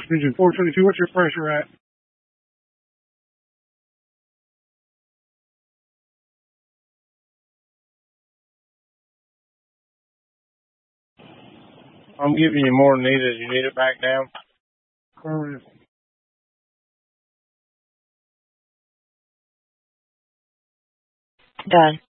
Engine 422, what's your pressure at? I'm giving you more than needed. You need it back down? Affirmative. Done.